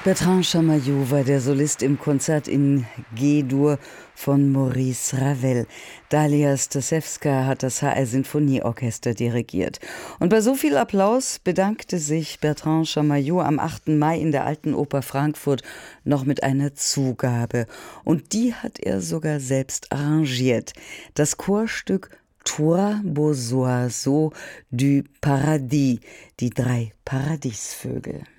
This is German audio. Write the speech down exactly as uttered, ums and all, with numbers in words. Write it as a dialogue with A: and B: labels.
A: Bertrand Chamayou war der Solist im Konzert in G-Dur von Maurice Ravel. Dalia Stasewska hat das H R-Sinfonieorchester dirigiert. Und bei so viel Applaus bedankte sich Bertrand Chamayou am achten Mai in der Alten Oper Frankfurt noch mit einer Zugabe. Und die hat er sogar selbst arrangiert. Das Chorstück Trois beaux oiseaux du paradis, die drei Paradiesvögel.